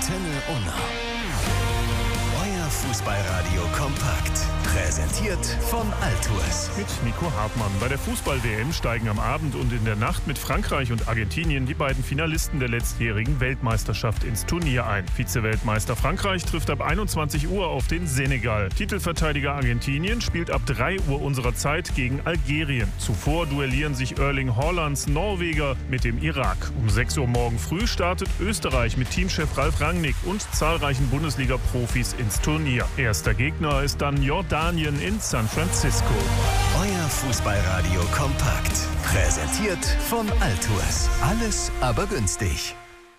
Antenne Unna. Euer Fußballradio kompakt. Präsentiert von Altours. Mit Nico Hartmann. Bei der Fußball-WM steigen am Abend und in der Nacht mit Frankreich und Argentinien die beiden Finalisten der letztjährigen Weltmeisterschaft ins Turnier ein. Vize-Weltmeister Frankreich trifft ab 21 Uhr auf den Senegal. Titelverteidiger Argentinien spielt ab 3 Uhr unserer Zeit gegen Algerien. Zuvor duellieren sich Erling Haalands Norweger mit dem Irak. Um 6 Uhr morgen früh startet Österreich mit Teamchef Ralf Rangnick und zahlreichen Bundesliga-Profis ins Turnier. Erster Gegner ist dann Jordanien in San Francisco. Euer Fußballradio kompakt. Präsentiert von Altours. Alles aber günstig.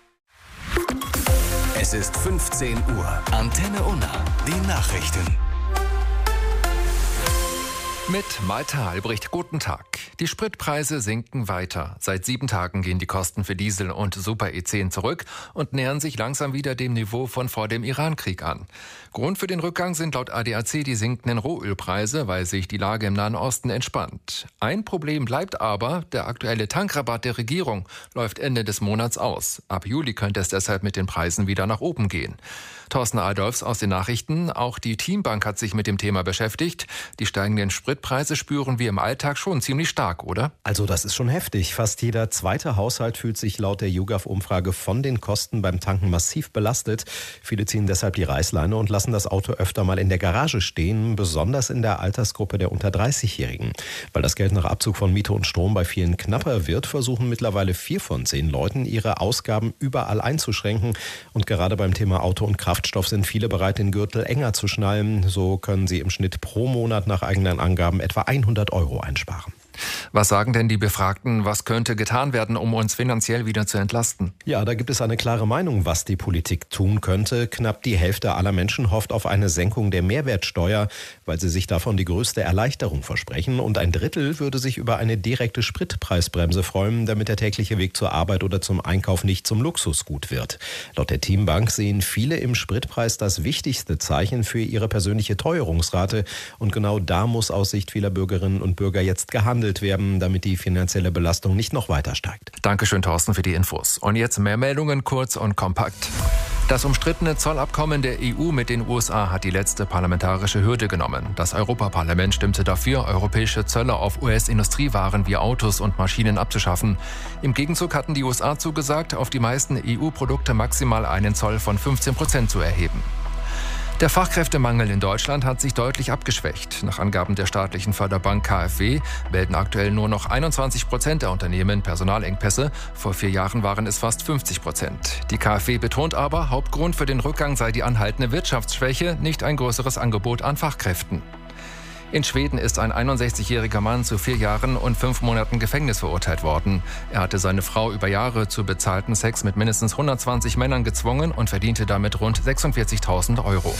Es ist 15 Uhr. Antenne Unna. Die Nachrichten. Mit Malte Albrecht, guten Tag. Die Spritpreise sinken weiter. Seit 7 Tagen gehen die Kosten für Diesel und Super-E10 zurück und nähern sich langsam wieder dem Niveau von vor dem Iran-Krieg an. Grund für den Rückgang sind laut ADAC die sinkenden Rohölpreise, weil sich die Lage im Nahen Osten entspannt. Ein Problem bleibt aber, der aktuelle Tankrabatt der Regierung läuft Ende des Monats aus. Ab Juli könnte es deshalb mit den Preisen wieder nach oben gehen. Thorsten Adolfs aus den Nachrichten. Auch die Teambank hat sich mit dem Thema beschäftigt. Die steigenden Spritpreise spüren wir im Alltag schon ziemlich stark, oder? Also das ist schon heftig. Fast jeder zweite Haushalt fühlt sich laut der YouGov-Umfrage von den Kosten beim Tanken massiv belastet. Viele ziehen deshalb die Reißleine und lassen das Auto öfter mal in der Garage stehen, besonders in der Altersgruppe der unter 30-Jährigen. Weil das Geld nach Abzug von Miete und Strom bei vielen knapper wird, versuchen mittlerweile 4 von 10 Leuten, ihre Ausgaben überall einzuschränken. Und gerade beim Thema Auto und Kraftstoff sind viele bereit, den Gürtel enger zu schnallen. So können sie im Schnitt pro Monat nach eigenen Angaben etwa 100 € einsparen. Was sagen denn die Befragten? Was könnte getan werden, um uns finanziell wieder zu entlasten? Ja, da gibt es eine klare Meinung, was die Politik tun könnte. Knapp die Hälfte aller Menschen hofft auf eine Senkung der Mehrwertsteuer, weil sie sich davon die größte Erleichterung versprechen. Und ein Drittel würde sich über eine direkte Spritpreisbremse freuen, damit der tägliche Weg zur Arbeit oder zum Einkauf nicht zum Luxusgut wird. Laut der Teambank sehen viele im Spritpreis das wichtigste Zeichen für ihre persönliche Teuerungsrate. Und genau da muss aus Sicht vieler Bürgerinnen und Bürger jetzt gehandelt werden, damit die finanzielle Belastung nicht noch weiter steigt. Dankeschön, Thorsten, für die Infos. Und jetzt mehr Meldungen, kurz und kompakt. Das umstrittene Zollabkommen der EU mit den USA hat die letzte parlamentarische Hürde genommen. Das Europaparlament stimmte dafür, europäische Zölle auf US-Industriewaren wie Autos und Maschinen abzuschaffen. Im Gegenzug hatten die USA zugesagt, auf die meisten EU-Produkte maximal einen Zoll von 15% zu erheben. Der Fachkräftemangel in Deutschland hat sich deutlich abgeschwächt. Nach Angaben der staatlichen Förderbank KfW melden aktuell nur noch 21% der Unternehmen Personalengpässe. Vor 4 Jahren waren es fast 50%. Die KfW betont aber, Hauptgrund für den Rückgang sei die anhaltende Wirtschaftsschwäche, nicht ein größeres Angebot an Fachkräften. In Schweden ist ein 61-jähriger Mann zu 4 Jahren und 5 Monaten Gefängnis verurteilt worden. Er hatte seine Frau über Jahre zu bezahlten Sex mit mindestens 120 Männern gezwungen und verdiente damit rund 46.000 €.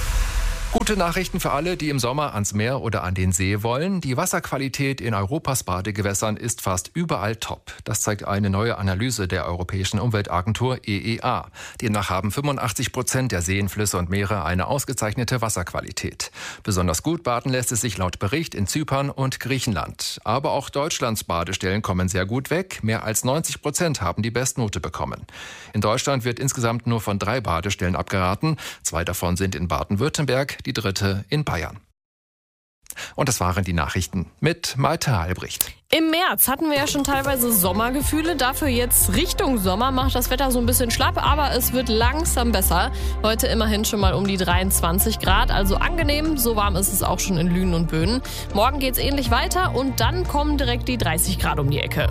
Gute Nachrichten für alle, die im Sommer ans Meer oder an den See wollen. Die Wasserqualität in Europas Badegewässern ist fast überall top. Das zeigt eine neue Analyse der Europäischen Umweltagentur EEA. Demnach haben 85% der Seen, Flüsse und Meere eine ausgezeichnete Wasserqualität. Besonders gut baden lässt es sich laut Bericht in Zypern und Griechenland. Aber auch Deutschlands Badestellen kommen sehr gut weg. Mehr als 90% haben die Bestnote bekommen. In Deutschland wird insgesamt nur von 3 Badestellen abgeraten. 2 davon sind in Baden-Württemberg, die 3. in Bayern. Und das waren die Nachrichten mit Malte Albrecht. Im März hatten wir ja schon teilweise Sommergefühle. Dafür jetzt Richtung Sommer macht das Wetter so ein bisschen schlapp, aber es wird langsam besser. Heute immerhin schon mal um die 23 Grad, also angenehm. So warm ist es auch schon in Lünen und Böen. Morgen geht's ähnlich weiter und dann kommen direkt die 30 Grad um die Ecke.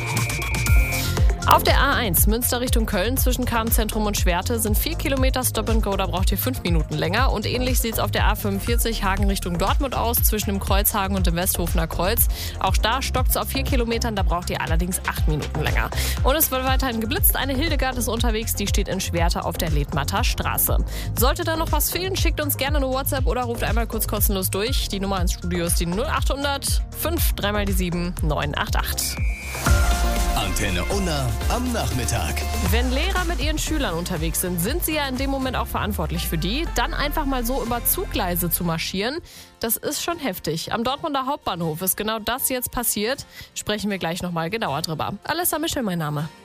Auf der A1 Münster Richtung Köln zwischen Karmzentrum und Schwerte sind 4 Kilometer Stop and Go, da braucht ihr 5 Minuten länger. Und ähnlich sieht es auf der A45 Hagen Richtung Dortmund aus, zwischen dem Kreuzhagen und dem Westhofener Kreuz. Auch da stockt es auf 4 Kilometern, da braucht ihr allerdings 8 Minuten länger. Und es wird weiterhin geblitzt. Eine Hildegard ist unterwegs, die steht in Schwerte auf der Ledmatter Straße. Sollte da noch was fehlen, schickt uns gerne eine WhatsApp oder ruft einmal kurz kostenlos durch. Die Nummer ins Studio ist die 0800 5 3 mal die 7 988. Antenne Unna am Nachmittag. Wenn Lehrer mit ihren Schülern unterwegs sind, sind sie ja in dem Moment auch verantwortlich für die. Dann einfach mal so über Zuggleise zu marschieren, das ist schon heftig. Am Dortmunder Hauptbahnhof ist genau das jetzt passiert. Sprechen wir gleich nochmal genauer drüber. Alessa Michel, mein Name.